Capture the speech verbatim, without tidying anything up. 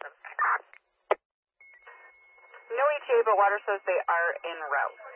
No E T A, but water says they are en route.